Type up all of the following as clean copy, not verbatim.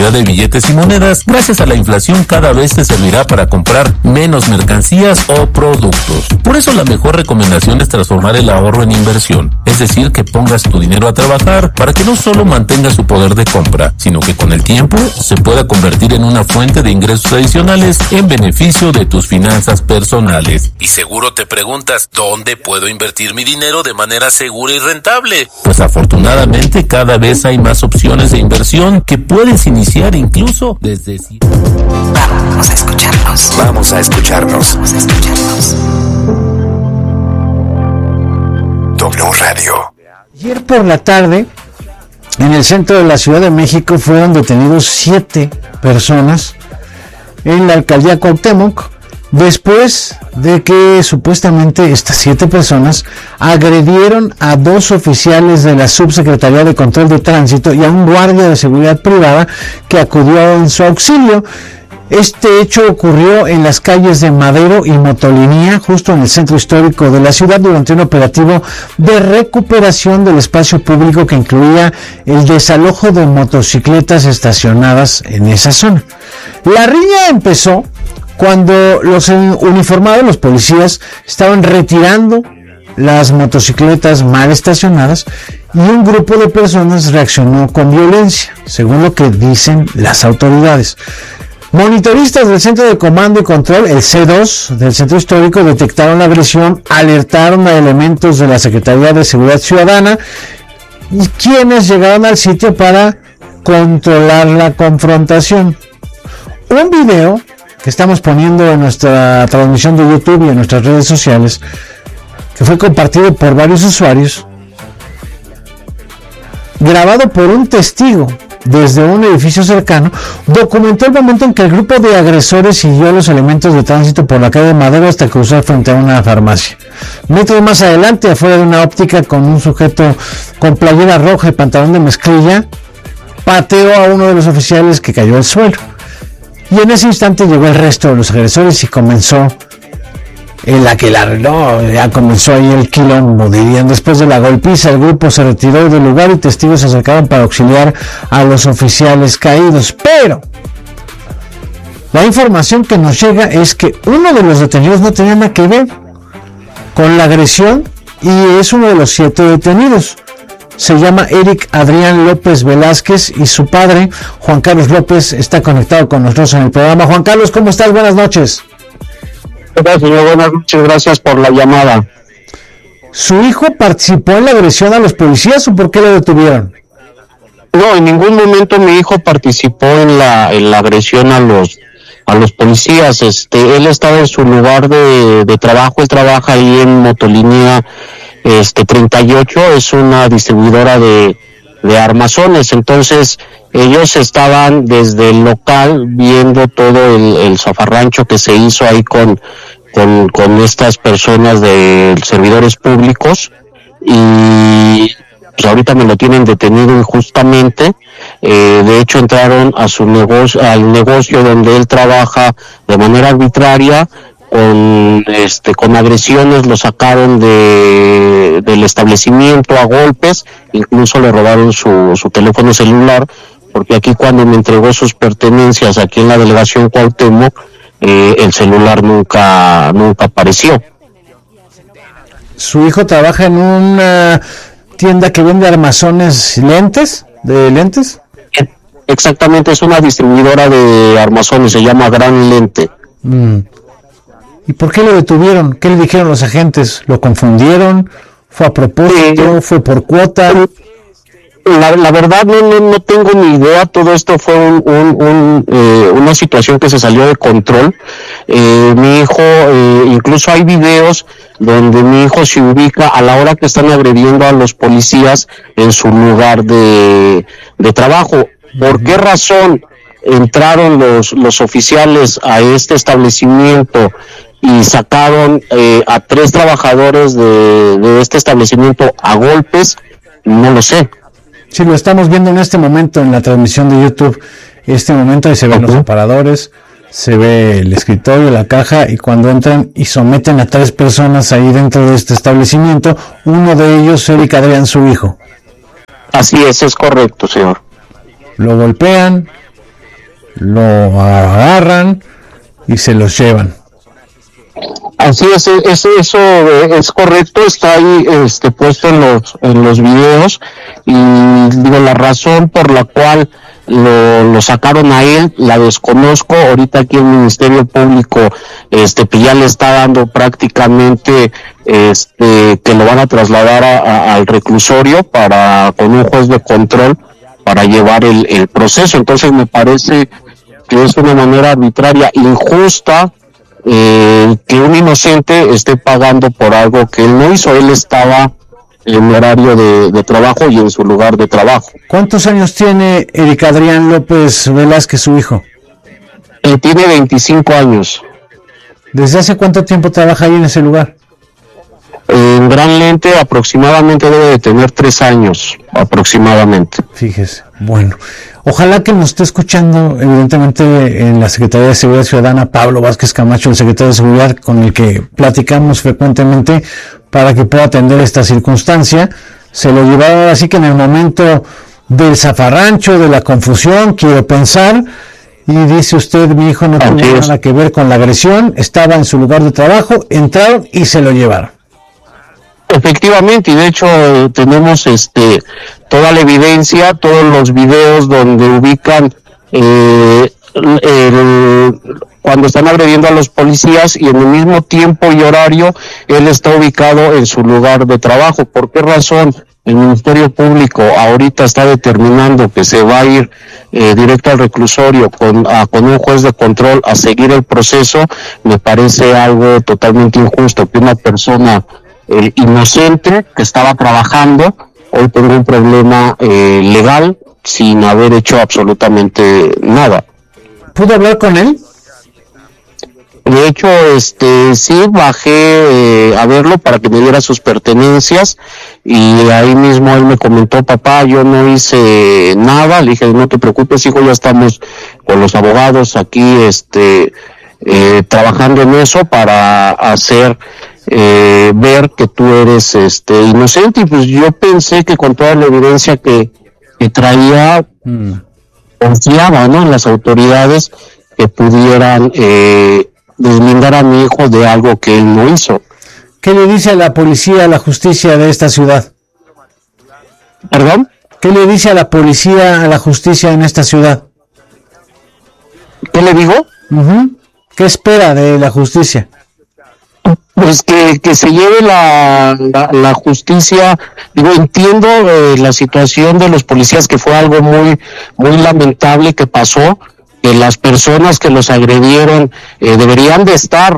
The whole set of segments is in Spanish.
cantidad de billetes y monedas, gracias a la inflación cada vez te servirá para comprar menos mercancías o productos. Por eso la mejor recomendación es transformar el ahorro en inversión, es decir, que pongas tu dinero a trabajar para que no solo mantenga su poder de compra, sino que con el tiempo se pueda convertir en una fuente de ingresos adicionales en beneficio de tus finanzas personales. Y seguro te preguntas, ¿dónde puedo invertir mi dinero de manera segura y rentable? Pues afortunadamente cada vez hay más opciones de inversión que puedes iniciar incluso desde... Vamos a escucharnos. Vamos a escucharnos. W Radio. Ayer por la tarde, en el centro de la Ciudad de México, fueron detenidos 7 personas en la alcaldía Cuauhtémoc, después de que supuestamente estas 7 personas agredieron a 2 oficiales de la Subsecretaría de Control de Tránsito y a un guardia de seguridad privada que acudió en su auxilio. Este hecho ocurrió en las calles de Madero y Motolinía, justo en el centro histórico de la ciudad, durante un operativo de recuperación del espacio público que incluía el desalojo de motocicletas estacionadas en esa zona. La riña empezó cuando los uniformados, los policías, estaban retirando las motocicletas mal estacionadas y un grupo de personas reaccionó con violencia, según lo que dicen las autoridades. Monitoristas del Centro de Comando y Control, el C2 del Centro Histórico, detectaron la agresión, alertaron a elementos de la Secretaría de Seguridad Ciudadana, y quienes llegaron al sitio para controlar la confrontación. Un video que estamos poniendo en nuestra transmisión de YouTube y en nuestras redes sociales, que fue compartido por varios usuarios, grabado por un testigo desde un edificio cercano, documentó el momento en que el grupo de agresores siguió a los elementos de tránsito por la calle de Madero hasta cruzar frente a una farmacia. Metros más adelante, afuera de una óptica, con un sujeto con playera roja y pantalón de mezclilla, pateó a uno de los oficiales, que cayó al suelo. Y en ese instante llegó el resto de los agresores y comenzó ya comenzó ahí el quilombo, dirían. Después de la golpiza, el grupo se retiró del lugar y testigos se acercaron para auxiliar a los oficiales caídos. Pero la información que nos llega es que uno de los detenidos no tenía nada que ver con la agresión y es uno de los 7 detenidos. Se llama Eric Adrián López Velázquez y su padre, Juan Carlos López, está conectado con nosotros en el programa. Juan Carlos, ¿cómo estás? Buenas noches. Gracias, señor. Buenas noches, gracias por la llamada. ¿Su hijo participó en la agresión a los policías o por qué lo detuvieron? No, en ningún momento mi hijo participó en la agresión a los policías. Él estaba en su lugar de trabajo, él trabaja ahí en Motolinía 38, es una distribuidora de armazones. Entonces ellos estaban desde el local viendo todo el zafarrancho que se hizo ahí con estas personas de servidores públicos, y pues ahorita me lo tienen detenido injustamente. De hecho entraron a su negocio, al negocio donde él trabaja, de manera arbitraria, con agresiones, lo sacaron del establecimiento a golpes, incluso le robaron su teléfono celular, porque aquí cuando me entregó sus pertenencias aquí en la delegación Cuauhtémoc, el celular nunca apareció. ¿Su hijo trabaja en una tienda que vende armazones de lentes? Exactamente, es una distribuidora de armazones, se llama Gran Lente. ¿Y por qué lo detuvieron? ¿Qué le dijeron los agentes? ¿Lo confundieron? ¿Fue a propósito? ¿Fue por cuota? La verdad no tengo ni idea. Todo esto fue una situación que se salió de control. Mi hijo, incluso hay videos donde mi hijo se ubica a la hora que están agrediendo a los policías en su lugar de trabajo. ¿Por qué razón entraron los oficiales a este establecimiento y sacaron a 3 trabajadores de este establecimiento a golpes? No lo sé. Sí, lo estamos viendo en este momento en la transmisión de YouTube. Este momento ahí se ven los aparadores, se ve el escritorio, la caja, y cuando entran y someten a 3 personas ahí dentro de este establecimiento, uno de ellos, Eric Adrián, su hijo. Así es correcto, señor. Lo golpean, lo agarran y se los llevan. Así es, eso es correcto, está ahí puesto en los videos, y digo, la razón por la cual lo sacaron a él la desconozco. Ahorita aquí el Ministerio Público pues ya le está dando prácticamente que lo van a trasladar al reclusorio con un juez de control para llevar el proceso. Entonces me parece que es una manera arbitraria, injusta, que un inocente esté pagando por algo que él no hizo. Él estaba en horario de trabajo y en su lugar de trabajo. ¿Cuántos años tiene Eric Adrián López Velázquez, su hijo? Tiene 25 años. ¿Desde hace cuánto tiempo trabaja ahí en ese lugar? En Gran Lente aproximadamente debe de tener 3 años, aproximadamente. Fíjese, bueno, ojalá que nos esté escuchando, evidentemente, en la Secretaría de Seguridad Ciudadana, Pablo Vázquez Camacho, el secretario de Seguridad, con el que platicamos frecuentemente, para que pueda atender esta circunstancia. Se lo llevaron así que en el momento del zafarrancho, de la confusión, quiero pensar, y dice usted, mi hijo no tuvo nada que ver con la agresión, estaba en su lugar de trabajo, entraron y se lo llevaron. Efectivamente, y de hecho tenemos toda la evidencia, todos los videos donde ubican cuando están agrediendo a los policías, y en el mismo tiempo y horario él está ubicado en su lugar de trabajo. ¿Por qué razón el Ministerio Público ahorita está determinando que se va a ir directo al reclusorio con un juez de control a seguir el proceso? Me parece algo totalmente injusto que una persona inocente que estaba trabajando hoy tenga un problema legal sin haber hecho absolutamente nada. ¿Pudo hablar con él? De hecho, sí bajé a verlo para que me diera sus pertenencias, y ahí mismo él me comentó: papá, yo no hice nada. Le dije: no te preocupes, hijo, ya estamos con los abogados aquí trabajando en eso para hacer ver que tú eres inocente. Y pues yo pensé que con toda la evidencia que traía, confiaba, ¿no?, en las autoridades que pudieran deslindar a mi hijo de algo que él no hizo. ¿Qué le dice a la policía, a la justicia de esta ciudad? ¿Perdón? ¿Qué le dice a la policía, a la justicia en esta ciudad? ¿Qué le digo? ¿Qué espera de la justicia? Pues que se lleve la justicia. Digo, entiendo la situación de los policías, que fue algo muy muy lamentable que pasó, que las personas que los agredieron deberían de estar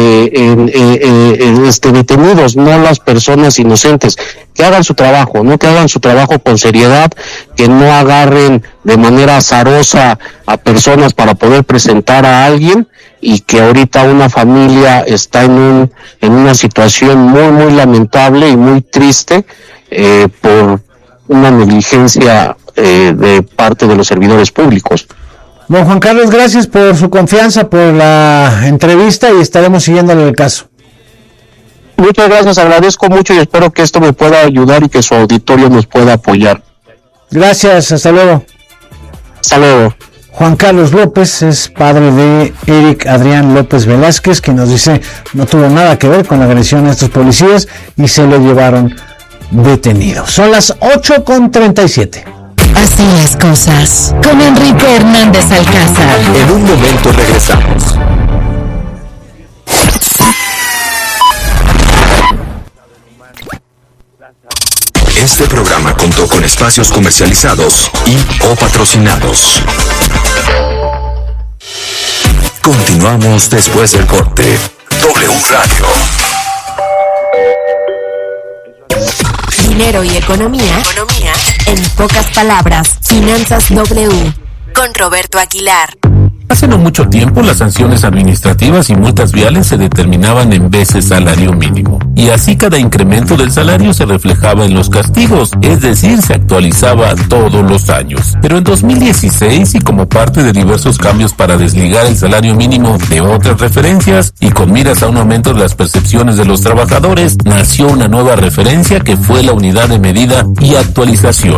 detenidos, no las personas inocentes. Que hagan su trabajo, ¿no? Que hagan su trabajo con seriedad, que no agarren de manera azarosa a personas para poder presentar a alguien, y que ahorita una familia está en una situación muy muy lamentable y muy triste por una negligencia de parte de los servidores públicos. Don Juan Carlos, gracias por su confianza, por la entrevista, y estaremos siguiéndole el caso. Muchas gracias, agradezco mucho y espero que esto me pueda ayudar y que su auditorio nos pueda apoyar. Gracias, hasta luego. Hasta luego. Juan Carlos López es padre de Eric Adrián López Velázquez, que nos dice no tuvo nada que ver con la agresión a estos policías y se lo llevaron detenido. Son las 8:37. Así las cosas, con Enrique Hernández Alcázar. En un momento regresamos. Este programa contó con espacios comercializados y o patrocinados. Continuamos después del corte. W Radio. Dinero y economía en pocas palabras. Finanzas W con Roberto Aguilar. Hace no mucho tiempo las sanciones administrativas y multas viales se determinaban en veces salario mínimo, y así cada incremento del salario se reflejaba en los castigos, es decir, se actualizaba todos los años. Pero en 2016, y como parte de diversos cambios para desligar el salario mínimo de otras referencias y con miras a un aumento de las percepciones de los trabajadores, nació una nueva referencia que fue la unidad de medida y actualización.